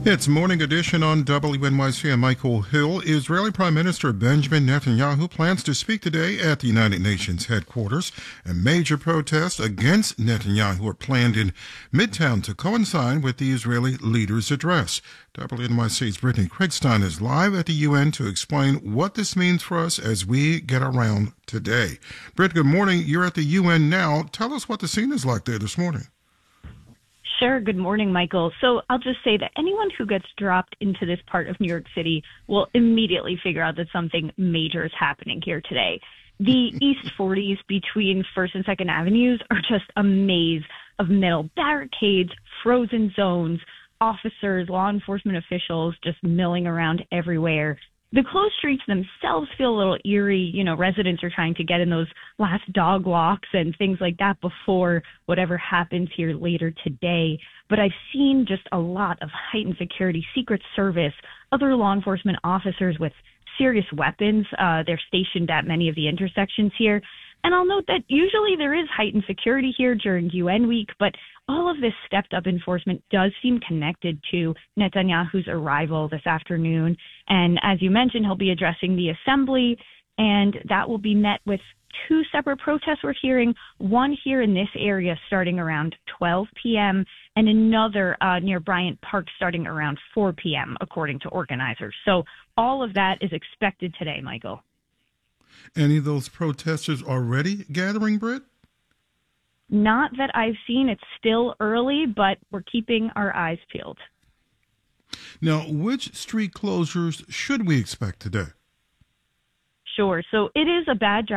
It's Morning Edition on WNYC. I'm Michael Hill. Israeli Prime Minister Benjamin Netanyahu plans to speak today at the United Nations headquarters. And major protests against Netanyahu are planned in Midtown to coincide with the Israeli leader's address. WNYC's Brittany Kriegstein is live at the UN to explain what this means for us as we get around today. Britt, good morning. You're at the UN now. Tell us what the scene is like there this morning. Sure. Good morning, Michael. So I'll just say that anyone who gets dropped into this part of New York City will immediately figure out that something major is happening here today. The East 40s between 1st and 2nd Avenues are just a maze of metal barricades, frozen zones, officers, law enforcement officials just milling around everywhere. The closed streets themselves feel a little eerie. You know, residents are trying to get in those last dog walks and things like that before whatever happens here later today. But I've seen just a lot of heightened security, Secret Service, other law enforcement officers with serious weapons. They're stationed at many of the intersections here. And I'll note that usually there is heightened security here during UN week, but all of this stepped up enforcement does seem connected to Netanyahu's arrival this afternoon. And as you mentioned, he'll be addressing the assembly, and that will be met with two separate protests we're hearing, one here in this area starting around 12 p.m. and another near Bryant Park starting around 4 p.m., according to organizers. So all of that is expected today, Michael. Any of those protesters already gathering, Britt? Not that I've seen. It's still early, but we're keeping our eyes peeled. Now, which street closures should we expect today? Sure. So it is a bad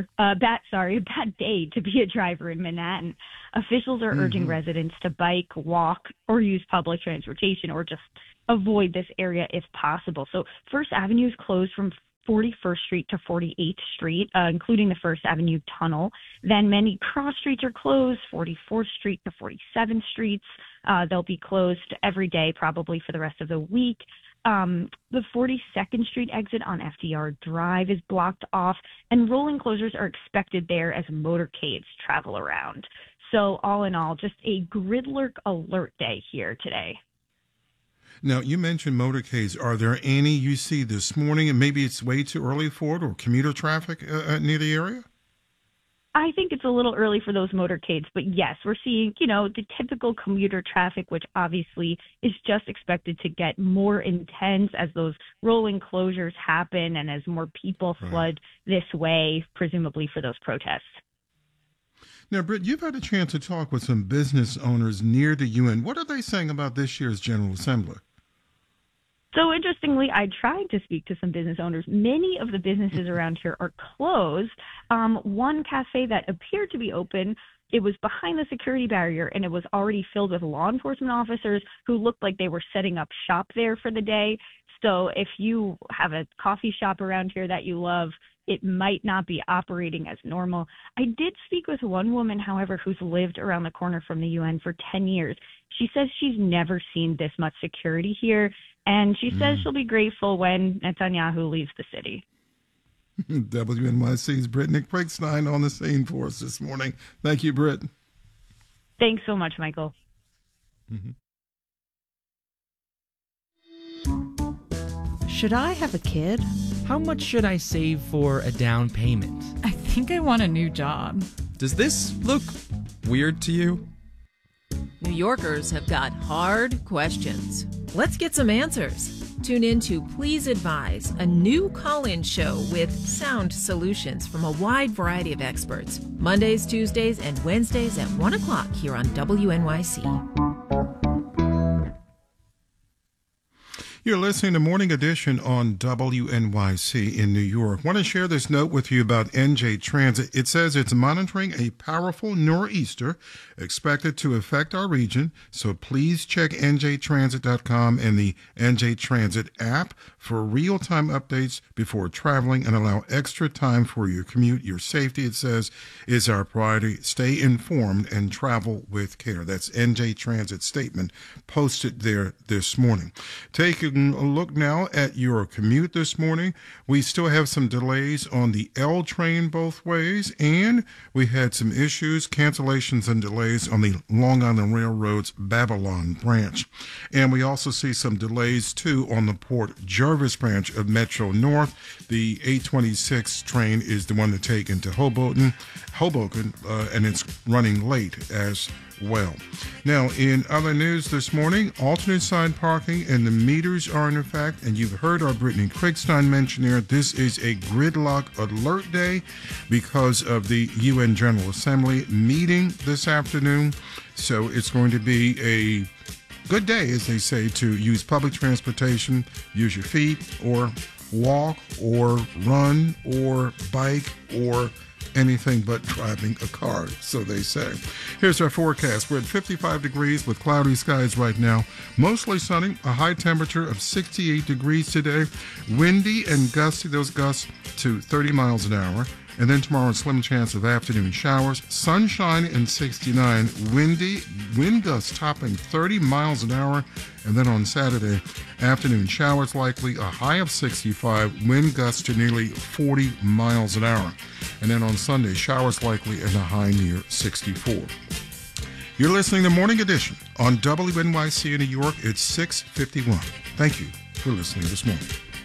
day to be a driver in Manhattan. Officials are urging residents to bike, walk, or use public transportation, or just avoid this area if possible. So First Avenue is closed from 41st Street to 48th Street, including the First Avenue Tunnel. Then many cross streets are closed, 44th Street to 47th Streets. They'll be closed every day, probably for the rest of the week. The 42nd Street exit on FDR Drive is blocked off, and rolling closures are expected there as motorcades travel around. So all in all, just a gridlock alert day here today. Now, you mentioned motorcades. Are there any you see this morning, and maybe it's way too early for it, or commuter traffic near the area? I think it's a little early for those motorcades, but yes, we're seeing, the typical commuter traffic, which obviously is just expected to get more intense as those rolling closures happen and as more people flood this way, presumably for those protests. Now, Britt, you've had a chance to talk with some business owners near the UN. What are they saying about this year's General Assembly? So interestingly, I tried to speak to some business owners. Many of the businesses around here are closed. One cafe that appeared to be open, it was behind the security barrier, and it was already filled with law enforcement officers who looked like they were setting up shop there for the day. So if you have a coffee shop around here that you love, it might not be operating as normal. I did speak with one woman, however, who's lived around the corner from the UN for 10 years. She says she's never seen this much security here, and she says she'll be grateful when Netanyahu leaves the city. WNYC's Brittany Kriegstein on the scene for us this morning. Thank you, Britt. Thanks so much, Michael. Should I have a kid? How much should I save for a down payment? I think I want a new job. Does this look weird to you? New Yorkers have got hard questions. Let's get some answers. Tune in to Please Advise, a new call-in show with sound solutions from a wide variety of experts. Mondays, Tuesdays, and Wednesdays at 1 o'clock here on WNYC. You're listening to Morning Edition on WNYC in New York. I want to share this note with you about NJ Transit. It says it's monitoring a powerful nor'easter expected to affect our region, so please check njtransit.com and the NJ Transit app for real-time updates before traveling and allow extra time for your commute. Your safety, it says, is our priority. Stay informed and travel with care. That's NJ Transit statement posted there this morning. Taking taking a look now at your commute this morning. We still have some delays on the L train both ways, and we had some issues, cancellations and delays on the Long Island Railroad's Babylon branch. And we also see some delays, too, on the Port Jervis branch of Metro North. The 826 train is the one to take into Hoboken, and it's running late as well. Now, in other news this morning, alternate side parking and the meters are in effect, and you've heard our Brittany Kriegstein mention here, this is a gridlock alert day because of the UN General Assembly meeting this afternoon. So it's going to be a good day, as they say, to use public transportation, use your feet, or walk, or run, or bike, or anything but driving a car, so they say. Here's our forecast. We're at 55 degrees with cloudy skies right now. Mostly sunny, a high temperature of 68 degrees today. Windy and gusty, those gusts to 30 miles an hour. And then tomorrow, a slim chance of afternoon showers. Sunshine and 69. Wind gusts topping 30 miles an hour. And then on Saturday, afternoon showers likely, a high of 65. Wind gusts to nearly 40 miles an hour. And then on Sunday, showers likely and a high near 64. You're listening to Morning Edition on WNYC in New York. It's 6:51. Thank you for listening this morning.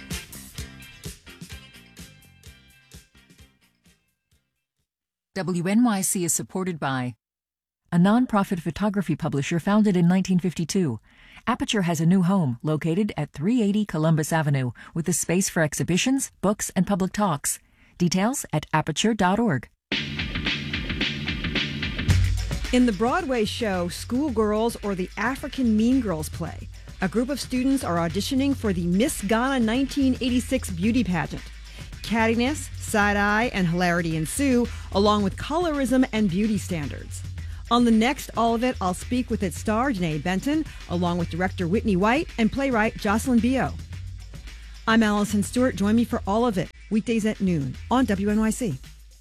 WNYC is supported by a nonprofit photography publisher founded in 1952. Aperture has a new home located at 380 Columbus Avenue with a space for exhibitions, books, and public talks. Details at aperture.org. In the Broadway show Schoolgirls or the African Mean Girls play, a group of students are auditioning for the Miss Ghana 1986 beauty pageant. Cattiness, side-eye, and hilarity ensue, along with colorism and beauty standards. On the next All of It, I'll speak with its star, Janae Benton, along with director Whitney White and playwright Jocelyn Bio. I'm Allison Stewart. Join me for All of It, weekdays at noon on WNYC.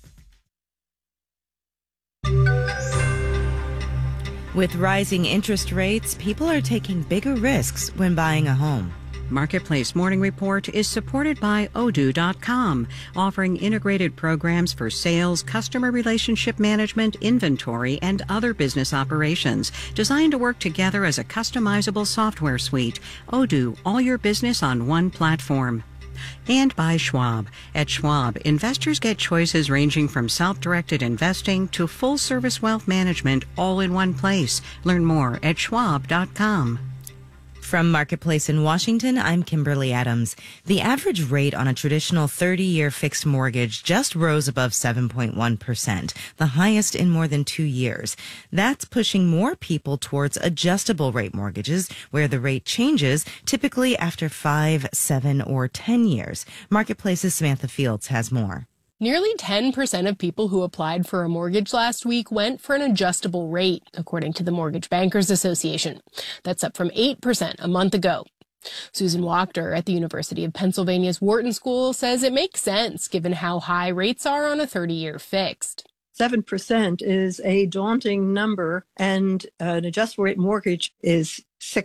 With rising interest rates, people are taking bigger risks when buying a home. Marketplace Morning Report is supported by Odoo.com, offering integrated programs for sales, customer relationship management, inventory, and other business operations, designed to work together as a customizable software suite. Odoo, all your business on one platform. And by Schwab. At Schwab, investors get choices ranging from self-directed investing to full-service wealth management all in one place. Learn more at Schwab.com. From Marketplace in Washington, I'm Kimberly Adams. The average rate on a traditional 30-year fixed mortgage just rose above 7.1%, the highest in more than 2 years. That's pushing more people towards adjustable rate mortgages, where the rate changes typically after 5, 7, or 10 years. Marketplace's Samantha Fields has more. Nearly 10% of people who applied for a mortgage last week went for an adjustable rate, according to the Mortgage Bankers Association. That's up from 8% a month ago. Susan Wachter at the University of Pennsylvania's Wharton School says it makes sense given how high rates are on a 30-year fixed. 7% is a daunting number, and an adjustable rate mortgage is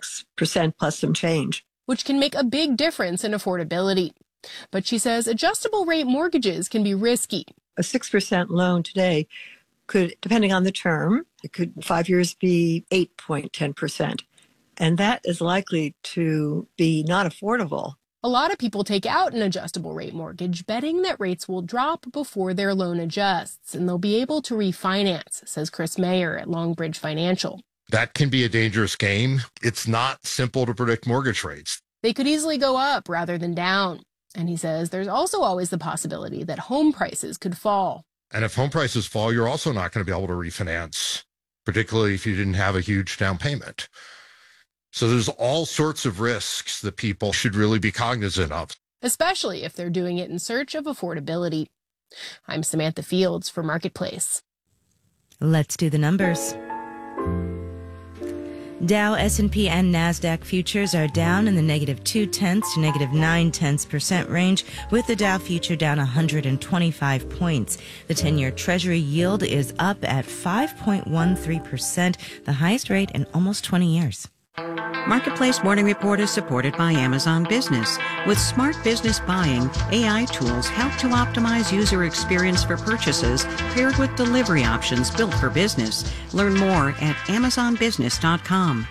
6% plus some change, which can make a big difference in affordability. But she says adjustable rate mortgages can be risky. A 6% loan today could, depending on the term, it could 5 years be 8.10%. And that is likely to be not affordable. A lot of people take out an adjustable rate mortgage, betting that rates will drop before their loan adjusts, and they'll be able to refinance, says Chris Mayer at Longbridge Financial. That can be a dangerous game. It's not simple to predict mortgage rates. They could easily go up rather than down. And he says there's also always the possibility that home prices could fall. And if home prices fall, you're also not going to be able to refinance, particularly if you didn't have a huge down payment. So there's all sorts of risks that people should really be cognizant of, especially if they're doing it in search of affordability. I'm Samantha Fields for Marketplace. Let's do the numbers. Dow, S&P, and NASDAQ futures are down in the -0.2% to -0.9% range, with the Dow future down 125 points. The 10-year Treasury yield is up at 5.13%, the highest rate in almost 20 years. Marketplace Morning Report is supported by Amazon Business. With smart business buying, AI tools help to optimize user experience for purchases paired with delivery options built for business. Learn more at amazonbusiness.com.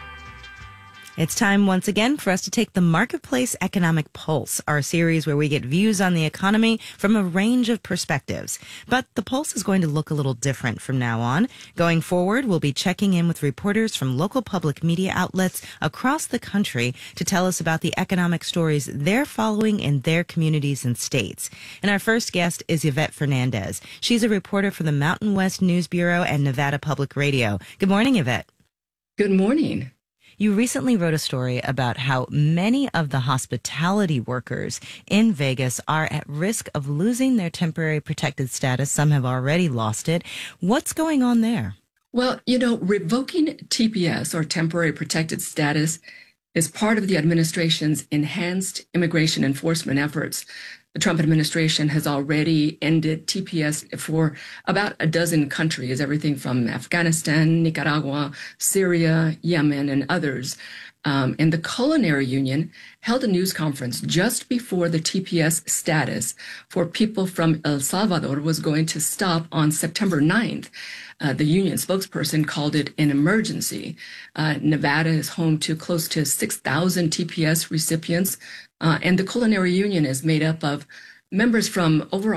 It's time once again for us to take the Marketplace Economic Pulse, our series where we get views on the economy from a range of perspectives. But the pulse is going to look a little different from now on. Going forward, we'll be checking in with reporters from local public media outlets across the country to tell us about the economic stories they're following in their communities and states. And our first guest is Yvette Fernandez. She's a reporter for the Mountain West News Bureau and Nevada Public Radio. Good morning, Yvette. Good morning. You recently wrote a story about how many of the hospitality workers in Vegas are at risk of losing their temporary protected status. Some have already lost it. What's going on there? Well, revoking TPS, or temporary protected status, is part of the administration's enhanced immigration enforcement efforts. The Trump administration has already ended TPS for about a dozen countries, everything from Afghanistan, Nicaragua, Syria, Yemen, and others. And the Culinary Union held a news conference just before the TPS status for people from El Salvador was going to stop on September 9th. The union spokesperson called it an emergency. Nevada is home to close to 6,000 TPS recipients, and the Culinary Union is made up of members from over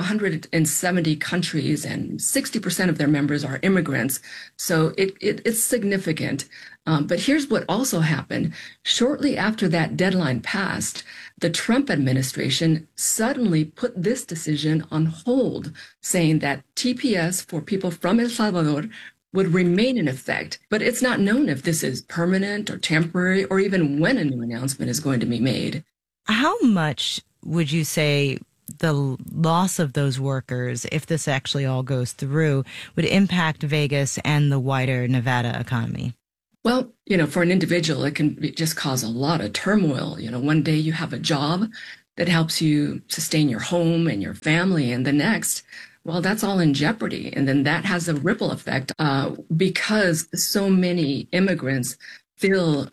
170 countries, and 60% of their members are immigrants. So it's significant. But here's what also happened. Shortly after that deadline passed, the Trump administration suddenly put this decision on hold, saying that TPS for people from El Salvador would remain in effect. But it's not known if this is permanent or temporary, or even when a new announcement is going to be made. How much would you say the loss of those workers, if this actually all goes through, would impact Vegas and the wider Nevada economy? Well, for an individual, it can just cause a lot of turmoil. One day you have a job that helps you sustain your home and your family, and the next, well, that's all in jeopardy. And then that has a ripple effect because so many immigrants fill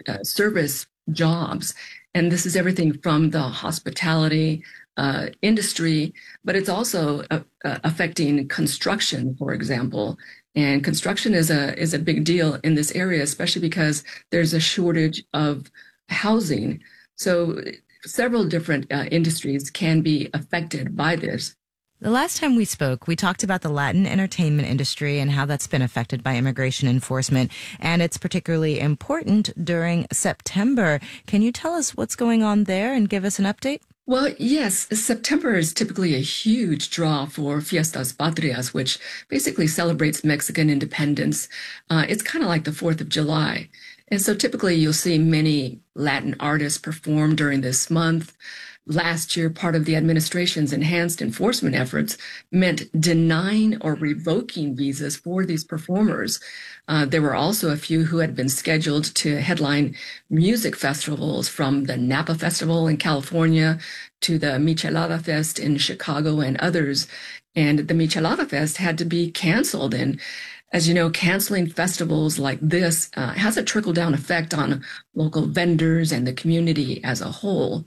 service jobs. And this is everything from the hospitality industry, but it's also affecting construction, for example. And construction is a big deal in this area, especially because there's a shortage of housing. So several different industries can be affected by this. The last time we spoke, we talked about the Latin entertainment industry and how that's been affected by immigration enforcement, and it's particularly important during September. Can you tell us what's going on there and give us an update? Well, yes, September is typically a huge draw for Fiestas Patrias, which basically celebrates Mexican independence. It's kind of like the 4th of July. And so typically you'll see many Latin artists perform during this month. Last year, part of the administration's enhanced enforcement efforts meant denying or revoking visas for these performers. There were also a few who had been scheduled to headline music festivals, from the Napa Festival in California to the Michelada Fest in Chicago and others. And the Michelada Fest had to be canceled. And as you know, canceling festivals like this has a trickle-down effect on local vendors and the community as a whole.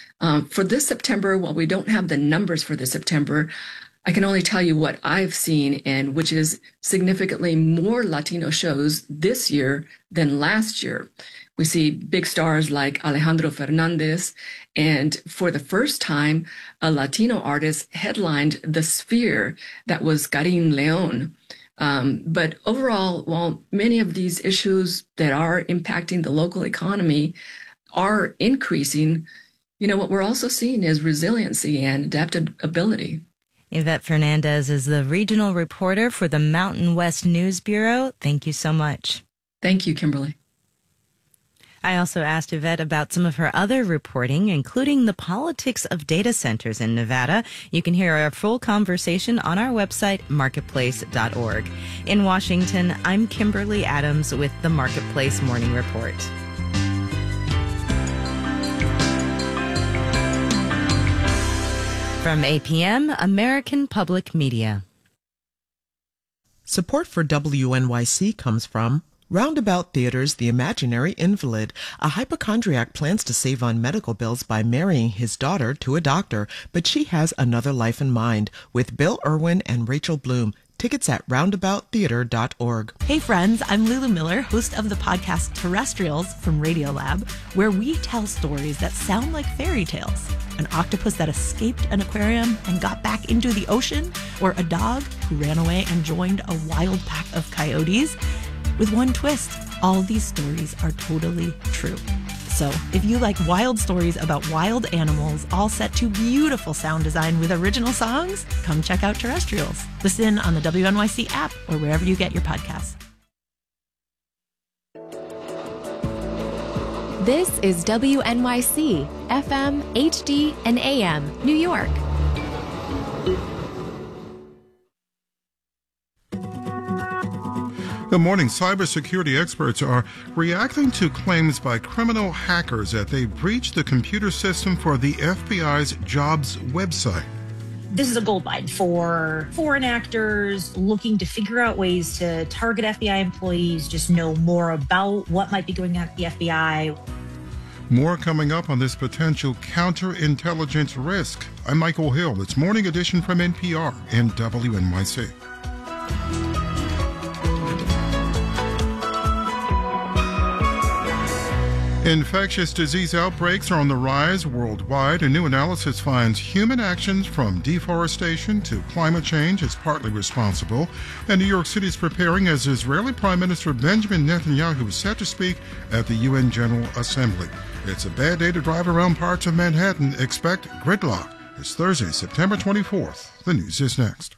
For this September, while we don't have the numbers for this September, I can only tell you what I've seen, and which is significantly more Latino shows this year than last year. We see big stars like Alejandro Fernandez, and for the first time, a Latino artist headlined the Sphere. That was Karim Leon. But overall, while many of these issues that are impacting the local economy are increasing, what we're also seeing is resiliency and adaptability. Yvette Fernandez is the regional reporter for the Mountain West News Bureau. Thank you so much. Thank you, Kimberly. I also asked Yvette about some of her other reporting, including the politics of data centers in Nevada. You can hear our full conversation on our website, marketplace.org. In Washington, I'm Kimberly Adams with the Marketplace Morning Report. From APM, American Public Media. Support for WNYC comes from Roundabout Theater's The Imaginary Invalid. A hypochondriac plans to save on medical bills by marrying his daughter to a doctor, but she has another life in mind, with Bill Irwin and Rachel Bloom. Tickets at roundabouttheater.org. Hey friends, I'm Lulu Miller, host of the podcast Terrestrials from Radiolab, where we tell stories that sound like fairy tales. An octopus that escaped an aquarium and got back into the ocean, or a dog who ran away and joined a wild pack of coyotes. With one twist, all these stories are totally true. So, if you like wild stories about wild animals, all set to beautiful sound design with original songs, come check out Terrestrials. Listen on the WNYC app or wherever you get your podcasts. This is WNYC, FM, HD, and AM, New York. Good morning. Cybersecurity experts are reacting to claims by criminal hackers that they breached the computer system for the FBI's jobs website. This is a goldmine for foreign actors looking to figure out ways to target FBI employees, just know more about what might be going on at the FBI. More coming up on this potential counterintelligence risk. I'm Michael Hill. It's Morning Edition from NPR and WNYC. Infectious disease outbreaks are on the rise worldwide. A new analysis finds human actions from deforestation to climate change is partly responsible. And New York City is preparing as Israeli Prime Minister Benjamin Netanyahu is set to speak at the UN General Assembly. It's a bad day to drive around parts of Manhattan. Expect gridlock. It's Thursday, September 24th. The news is next.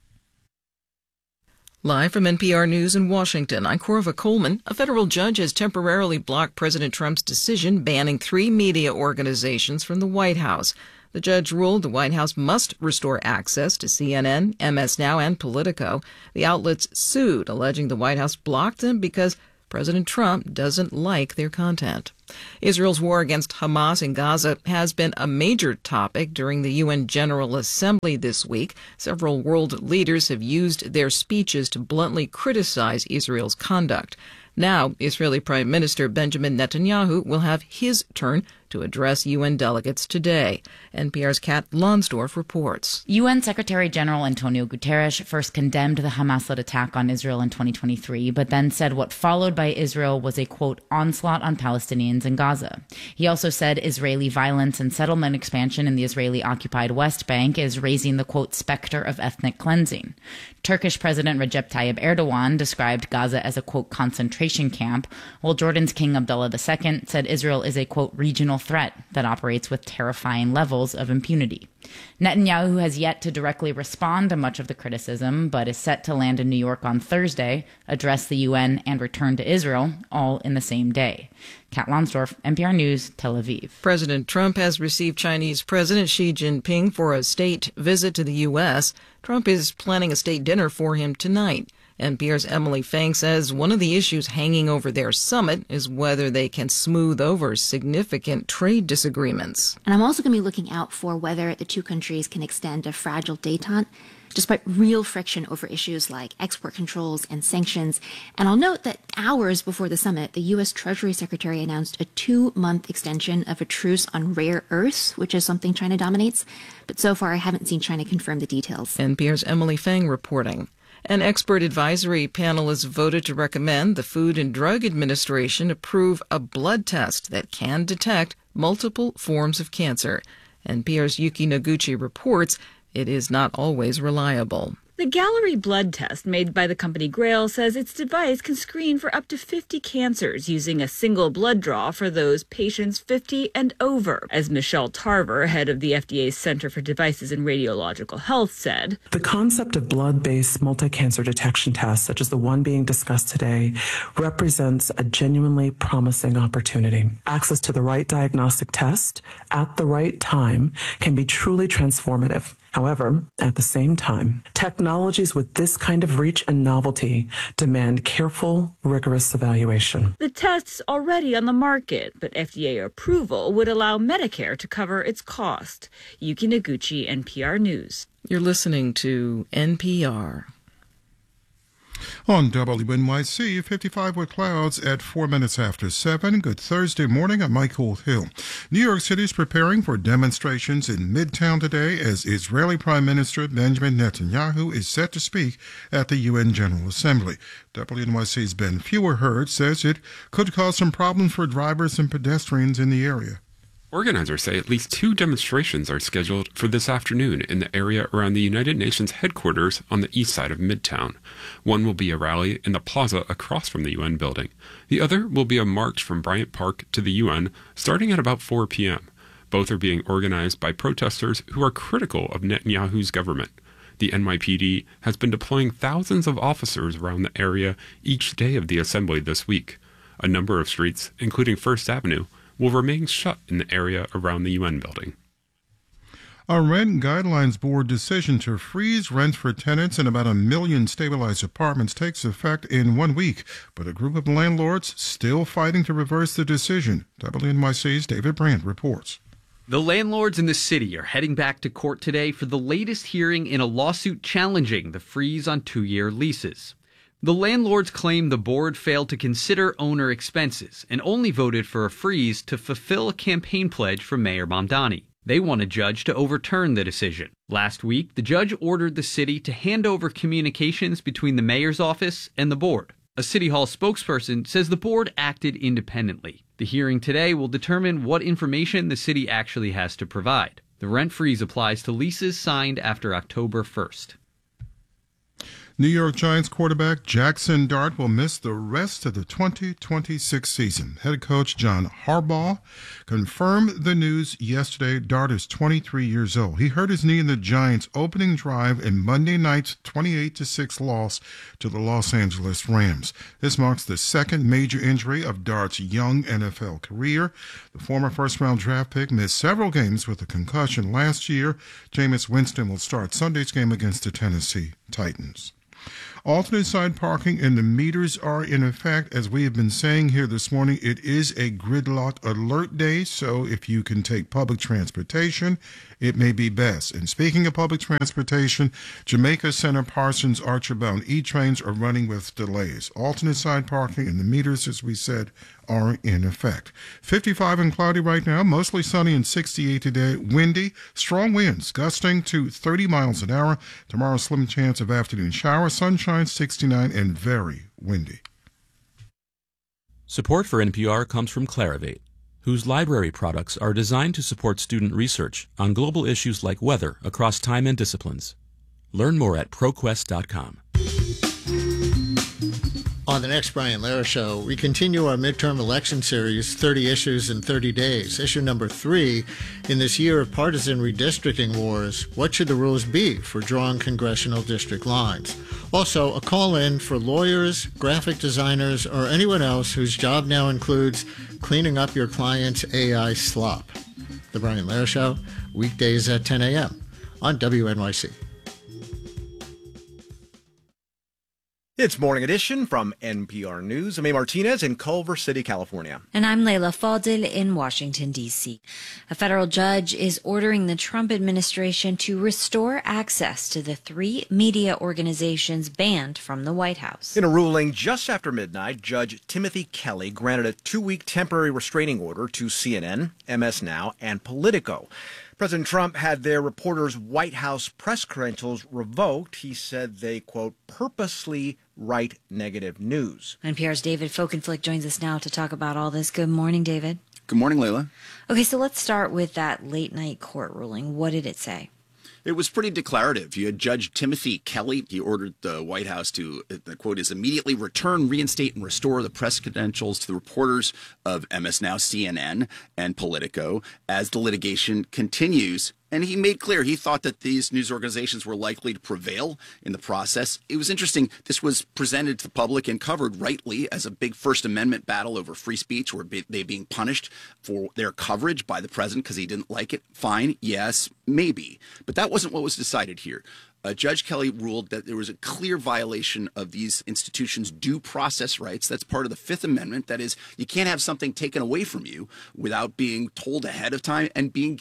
Live from NPR News in Washington, I'm Corva Coleman. A federal judge has temporarily blocked President Trump's decision banning 3 media organizations from the White House. The judge ruled the White House must restore access to CNN, MS Now, and Politico. The outlets sued, alleging the White House blocked them because President Trump doesn't like their content. Israel's war against Hamas in Gaza has been a major topic during the UN General Assembly this week. Several world leaders have used their speeches to bluntly criticize Israel's conduct. Now, Israeli Prime Minister Benjamin Netanyahu will have his turn to address UN delegates today. NPR's Kat Lonsdorf reports. UN Secretary-General Antonio Guterres first condemned the Hamas-led attack on Israel in 2023, but then said what followed by Israel was a, quote, onslaught on Palestinians in Gaza. He also said Israeli violence and settlement expansion in the Israeli-occupied West Bank is raising the, quote, specter of ethnic cleansing. Turkish President Recep Tayyip Erdogan described Gaza as a, quote, concentration camp, while Jordan's King Abdullah II said Israel is a, quote, regional threat that operates with terrifying levels of impunity. Netanyahu has yet to directly respond to much of the criticism, but is set to land in New York on Thursday, address the UN, and return to Israel, all in the same day. Kat Lonsdorf, NPR News, Tel Aviv. President Trump has received Chinese President Xi Jinping for a state visit to the U.S. Trump is planning a state dinner for him tonight. NPR's Emily Fang says one of the issues hanging over their summit is whether they can smooth over significant trade disagreements. And I'm also going to be looking out for whether the two countries can extend a fragile détente despite real friction over issues like export controls and sanctions. And I'll note that hours before the summit, the U.S. Treasury Secretary announced a 2-month extension of a truce on rare earths, which is something China dominates. But so far, I haven't seen China confirm the details. NPR's Emily Fang reporting. An expert advisory panel has voted to recommend the Food and Drug Administration approve a blood test that can detect multiple forms of cancer. NPR's Yuki Noguchi reports it is not always reliable. The Gallery blood test made by the company Grail says its device can screen for up to 50 cancers using a single blood draw for those patients 50 and over. As Michelle Tarver, head of the FDA's Center for Devices and Radiological Health, said, the concept of blood-based multi-cancer detection tests, such as the one being discussed today, represents a genuinely promising opportunity. Access to the right diagnostic test at the right time can be truly transformative. However, at the same time, technologies with this kind of reach and novelty demand careful, rigorous evaluation. The test's already on the market, but FDA approval would allow Medicare to cover its cost. Yuki Noguchi, NPR News. You're listening to NPR. On WNYC, 55 with clouds at 4 minutes after 7. Good Thursday morning. I'm Michael Hill. New York City is preparing for demonstrations in Midtown today as Israeli Prime Minister Benjamin Netanyahu is set to speak at the UN General Assembly. WNYC's Ben Feuerherd says it could cause some problems for drivers and pedestrians in the area. Organizers say at least 2 demonstrations are scheduled for this afternoon in the area around the United Nations headquarters on the east side of Midtown. One will be a rally in the plaza across from the UN building. The other will be a march from Bryant Park to the UN starting at about 4 p.m. Both are being organized by protesters who are critical of Netanyahu's government. The NYPD has been deploying thousands of officers around the area each day of the assembly this week. A number of streets, including First Avenue, will remain shut in the area around the UN building. A rent guidelines board decision to freeze rent for tenants in about 1 million stabilized apartments takes effect in 1 week, but a group of landlords still fighting to reverse the decision. WNYC's David Brandt reports. The landlords in the city are heading back to court today for the latest hearing in a lawsuit challenging the freeze on 2-year leases. The landlords claim the board failed to consider owner expenses and only voted for a freeze to fulfill a campaign pledge from Mayor Mamdani. They want a judge to overturn the decision. Last week, the judge ordered the city to hand over communications between the mayor's office and the board. A City Hall spokesperson says the board acted independently. The hearing today will determine what information the city actually has to provide. The rent freeze applies to leases signed after October 1st. New York Giants quarterback Jackson Dart will miss the rest of the 2026 season. Head coach John Harbaugh confirmed the news yesterday. Dart is 23 years old. He hurt his knee in the Giants' opening drive in Monday night's 28-6 loss to the Los Angeles Rams. This marks the second major injury of Dart's young NFL career. The former first-round draft pick missed several games with a concussion last year. Jameis Winston will start Sunday's game against the Tennessee Titans. Alternate side parking and the meters are in effect. As we have been saying here this morning, it is a gridlock alert day, so if you can take public transportation, it may be best. And speaking of public transportation, Jamaica Center Parsons Archer-bound E-trains are running with delays. Alternate side parking and the meters, as we said, are in effect. 55 and cloudy right now, mostly sunny and 68 today. Windy, strong winds gusting to 30 miles an hour. Tomorrow, slim chance of afternoon showers, sunshine 69 and very windy. Support for NPR comes from Clarivate, whose library products are designed to support student research on global issues like weather across time and disciplines. Learn more at ProQuest.com. On the next Brian Lehrer Show, we continue our midterm election series, 30 Issues in 30 Days. Issue number 3, in this year of partisan redistricting wars, what should the rules be for drawing congressional district lines? Also, a call-in for lawyers, graphic designers, or anyone else whose job now includes cleaning up your client's AI slop. The Brian Lehrer Show, weekdays at 10 a.m. on WNYC. It's Morning Edition from NPR News. I'm A. Martinez in Culver City, California. And I'm Leila Fadel in Washington, D.C. A federal judge is ordering the Trump administration to restore access to the 3 media organizations banned from the White House. In a ruling just after midnight, Judge Timothy Kelly granted a 2-week temporary restraining order to CNN, MS Now, and Politico. President Trump had their reporters' White House press credentials revoked. He said they, quote, purposely write negative news. NPR's David Folkenflik joins us now to talk about all this. Good morning, David. Good morning, Leila. Okay, so let's start with that late-night court ruling. What did it say? It was pretty declarative. You had Judge Timothy Kelly. He ordered the White House to, the quote is, immediately return, reinstate, and restore the press credentials to the reporters of MS Now, CNN, and Politico as the litigation continues. And he made clear he thought that these news organizations were likely to prevail in the process. It was interesting. This was presented to the public and covered rightly as a big First Amendment battle over free speech. Were they being punished for their coverage by the president because he didn't like it? Fine. Yes, maybe. But that wasn't what was decided here. Judge Kelly ruled that there was a clear violation of these institutions' due process rights. That's part of the Fifth Amendment. That is, you can't have something taken away from you without being told ahead of time and being given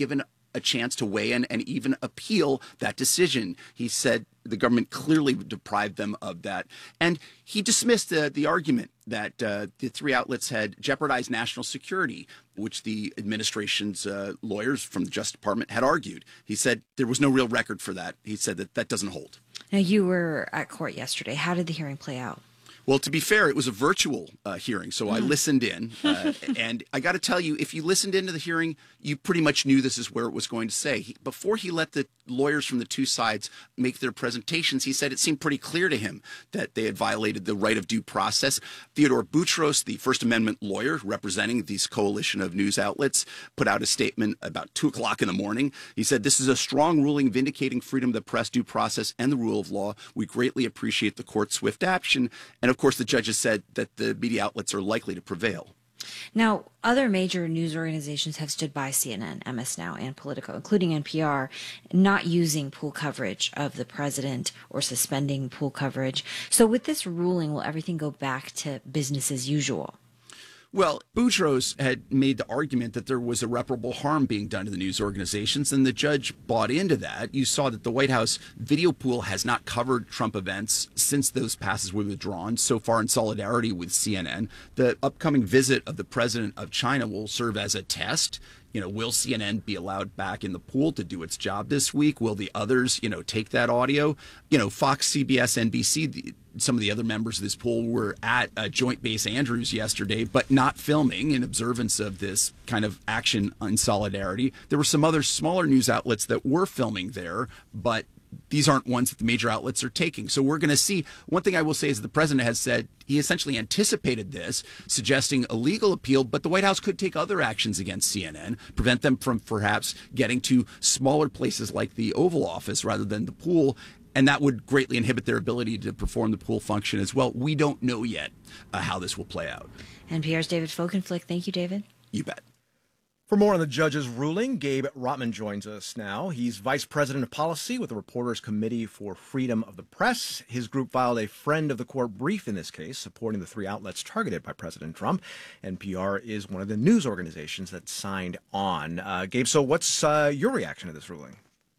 a chance to weigh in and even appeal that decision. He said the government clearly deprived them of that. And he dismissed the argument that the three outlets had jeopardized national security, which the administration's lawyers from the Justice Department had argued. He said there was no real record for that. He said that doesn't hold. Now, you were at court yesterday. How did the hearing play out? Well, to be fair, it was a virtual hearing, so I listened in. And I got to tell you, if you listened into the hearing, you pretty much knew this is where it was going to say. Before he let the lawyers from the two sides make their presentations, he said it seemed pretty clear to him that they had violated the right of due process. Theodore Boutros, the First Amendment lawyer representing this coalition of news outlets, put out a statement about 2 o'clock in the morning. He said, "This is a strong ruling vindicating freedom of the press, due process, and the rule of law. We greatly appreciate the court's swift action." And of course, the judges said that the media outlets are likely to prevail. Now, other major news organizations have stood by CNN, MS Now, and Politico, including NPR, not using pool coverage of the president or suspending pool coverage. So with this ruling, will everything go back to business as usual? Well, Boutros had made the argument that there was irreparable harm being done to the news organizations, and the judge bought into that. You saw that the White House video pool has not covered Trump events since those passes were withdrawn, so far in solidarity with CNN. The upcoming visit of the president of China will serve as a test. Will CNN be allowed back in the pool to do its job this week? Will the others, take that audio? Fox, CBS, NBC, some of the other members of this pool were at Joint Base Andrews yesterday, but not filming in observance of this kind of action in solidarity. There were some other smaller news outlets that were filming there, but these aren't ones that the major outlets are taking. So we're going to see. One thing I will say is the president has said he essentially anticipated this, suggesting a legal appeal, but the White House could take other actions against CNN, prevent them from perhaps getting to smaller places like the Oval Office rather than the pool. And that would greatly inhibit their ability to perform the pool function as well. We don't know yet how this will play out. NPR's David Folkenflik. Thank you, David. You bet. For more on the judge's ruling, Gabe Rotman joins us now. He's Vice President of Policy with the Reporters Committee for Freedom of the Press. His group filed a friend of the court brief in this case, supporting the three outlets targeted by President Trump. NPR is one of the news organizations that signed on. Gabe, so what's your reaction to this ruling?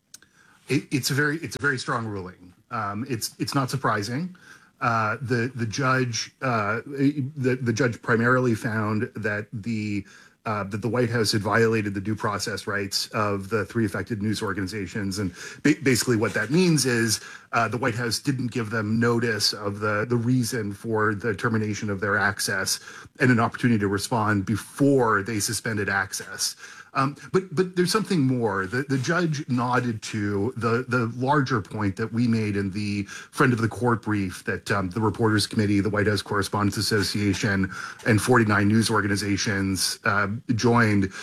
It's a very strong ruling. It's not surprising. The judge primarily found that the White House had violated the due process rights of the three affected news organizations. And basically what that means is the White House didn't give them notice of the reason for the termination of their access and an opportunity to respond before they suspended access. But there's something more. The judge nodded to the larger point that we made in the friend of the court brief that the Reporters Committee, the White House Correspondents Association, and 49 news organizations joined.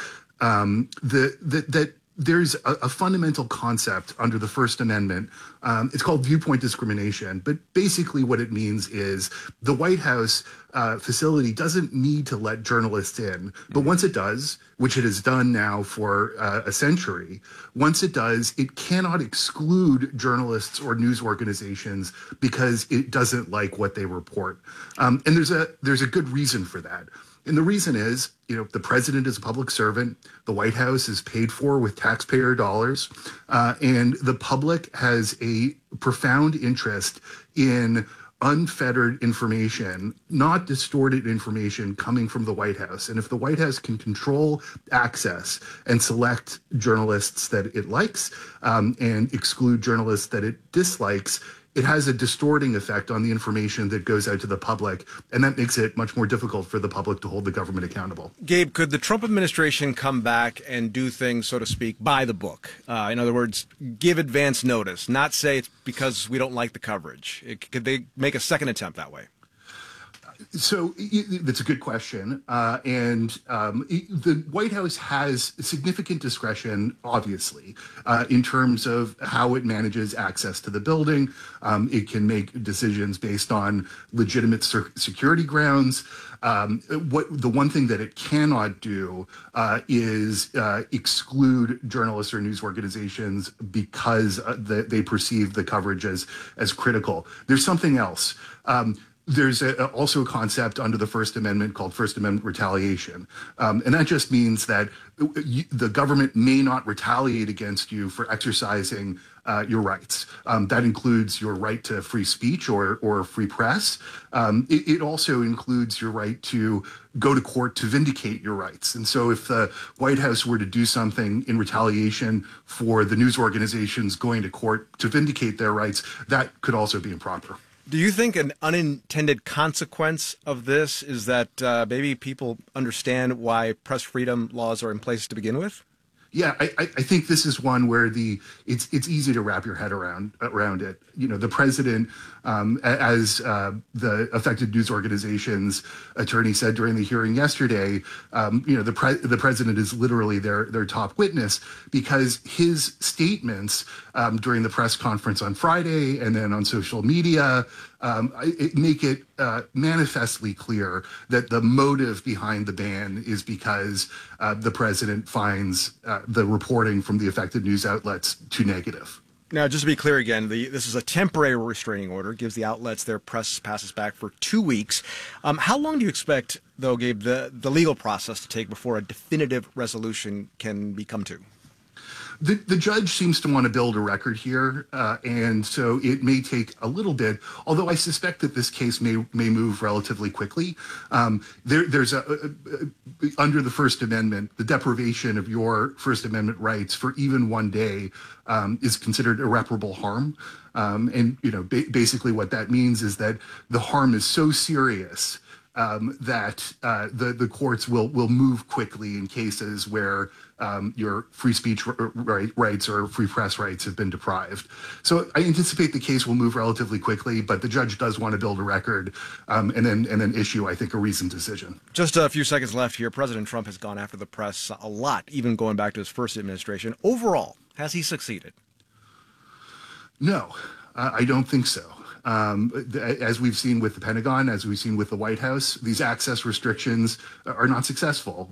That there's a fundamental concept under the First Amendment. It's called viewpoint discrimination. But basically what it means is the White House facility doesn't need to let journalists in. But once it does, which it has done now for a century, once it does, it cannot exclude journalists or news organizations because it doesn't like what they report. And there's a good reason for that. And the reason is, the president is a public servant. The White House is paid for with taxpayer dollars. And the public has a profound interest in unfettered information, not distorted information coming from the White House. And if the White House can control access and select journalists that it likes and exclude journalists that it dislikes, it has a distorting effect on the information that goes out to the public, and that makes it much more difficult for the public to hold the government accountable. Gabe, could the Trump administration come back and do things, so to speak, by the book? In other words, give advance notice, not say it's because we don't like the coverage. Could they make a second attempt that way? So that's a good question. The White House has significant discretion, obviously, in terms of how it manages access to the building. It can make decisions based on legitimate security grounds. The one thing that it cannot do is exclude journalists or news organizations because they perceive the coverage as critical. There's something else. There's also a concept under the First Amendment called First Amendment retaliation. And that just means that the government may not retaliate against you for exercising your rights. That includes your right to free speech or free press. It also includes your right to go to court to vindicate your rights. And so if the White House were to do something in retaliation for the news organizations going to court to vindicate their rights, that could also be improper. Do you think an unintended consequence of this is that maybe people understand why press freedom laws are in place to begin with? Yeah, I think this is one where it's easy to wrap your head around it. You know, the president, as the affected news organization's attorney said during the hearing yesterday, the president is literally their top witness, because his statements during the press conference on Friday and then on social media make it manifestly clear that the motive behind the ban is because the president finds the reporting from the affected news outlets too negative. Now, just to be clear again, this is a temporary restraining order, gives the outlets their press passes back for 2 weeks. How long do you expect, though, Gabe, the legal process to take before a definitive resolution can be come to? The judge seems to want to build a record here, and so it may take a little bit, although I suspect that this case may move relatively quickly. There's under the First Amendment, the deprivation of your First Amendment rights for even one day is considered irreparable harm. And, basically what that means is that the harm is so serious that the courts will move quickly in cases where your free speech rights or free press rights have been deprived. So I anticipate the case will move relatively quickly, but the judge does want to build a record and then issue, I think, a reasoned decision. Just a few seconds left here. President Trump has gone after the press a lot, even going back to his first administration. Overall, has he succeeded? No, I don't think so. As we've seen with the Pentagon, as we've seen with the White House, these access restrictions are not successful.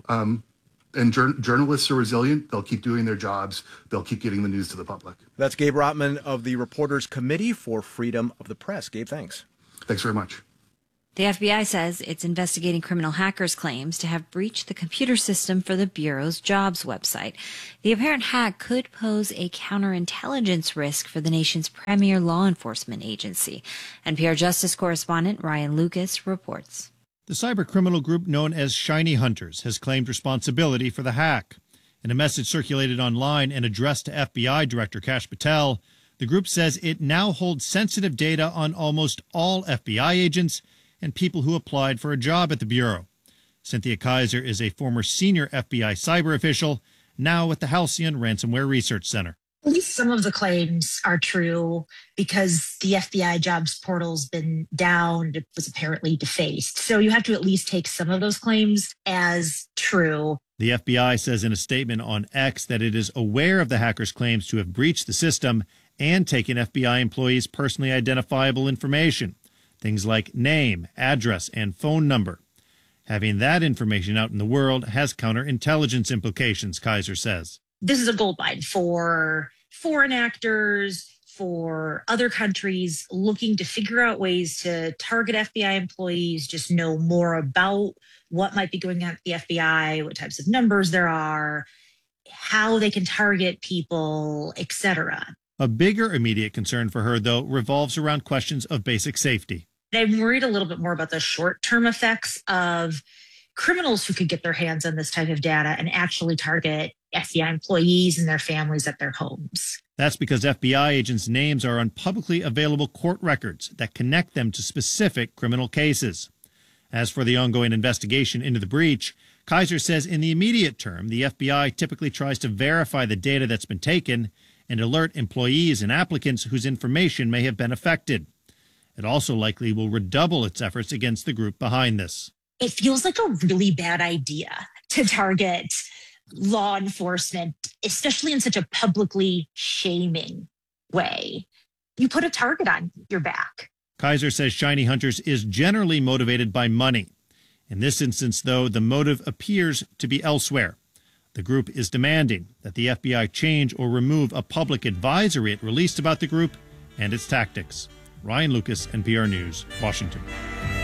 And journalists are resilient. They'll keep doing their jobs. They'll keep getting the news to the public. That's Gabe Rotman of the Reporters Committee for Freedom of the Press. Gabe, thanks. Thanks very much. The FBI says it's investigating criminal hackers' claims to have breached the computer system for the Bureau's jobs website. The apparent hack could pose a counterintelligence risk for the nation's premier law enforcement agency. NPR Justice correspondent Ryan Lucas reports. The cybercriminal group known as Shiny Hunters has claimed responsibility for the hack. In a message circulated online and addressed to FBI Director Kash Patel, the group says it now holds sensitive data on almost all FBI agents and people who applied for a job at the Bureau. Cynthia Kaiser is a former senior FBI cyber official, now with the Halcyon Ransomware Research Center. At least some of the claims are true because the FBI jobs portal's been down. It was apparently defaced. So you have to at least take some of those claims as true. The FBI says in a statement on X that it is aware of the hackers' claims to have breached the system and taken FBI employees' personally identifiable information, things like name, address, and phone number. Having that information out in the world has counterintelligence implications, Kaiser says. This is a goldmine for foreign actors, for other countries looking to figure out ways to target FBI employees, just know more about what might be going on at the FBI, what types of numbers there are, how they can target people, etc. A bigger immediate concern for her, though, revolves around questions of basic safety. I'm worried a little bit more about the short-term effects of criminals who could get their hands on this type of data and actually target FBI employees and their families at their homes. That's because FBI agents' names are on publicly available court records that connect them to specific criminal cases. As for the ongoing investigation into the breach, Kaiser says in the immediate term, the FBI typically tries to verify the data that's been taken and alert employees and applicants whose information may have been affected. It also likely will redouble its efforts against the group behind this. It feels like a really bad idea to target law enforcement, especially in such a publicly shaming way. You put a target on your back. Kaiser says Shiny Hunters is generally motivated by money. In this instance, though, the motive appears to be elsewhere. The group is demanding that the FBI change or remove a public advisory it released about the group and its tactics. Ryan Lucas, NPR News, Washington.